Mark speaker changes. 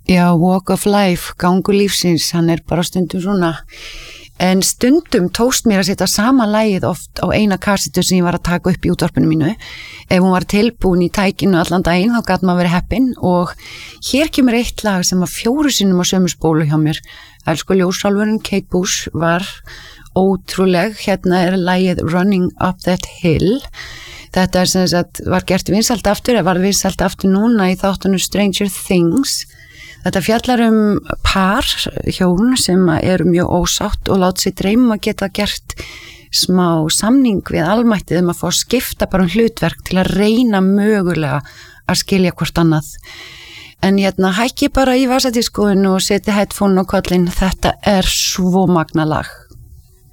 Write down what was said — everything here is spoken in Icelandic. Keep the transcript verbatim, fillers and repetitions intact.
Speaker 1: Já, walk of life, gangur lífsins, hann er bara stundum svona. En stundum tókst mér að setja sama lagið oft á eina kassetu sem ég var að taka upp í útvarpinu mínu. Ef hún var tilbúin í tækinu allan daginn, þá gat maður verið heppinn og hér kemur eitt lag sem var fjóru sinnum á sömu spólu hjá mér. Elsku ljósálfurinn Kate Bush var ótrúleg. Hérna er lagið Running Up That Hill. Þetta er sem sagt, var gert vinsælt aftur, eða var vinsælt aftur núna í þáttunum Stranger Things. Þetta fjallar um par, hjón sem eru mjög ósátt og lát sér dreyma að geta gert smá samning við almættið um að fá að skipta bara um hlutverk til að reyna mögulega að skilja hvort annað. En hérna hækki bara í vasadískóinu og seti headphone á kollin, þetta er svo magna lag.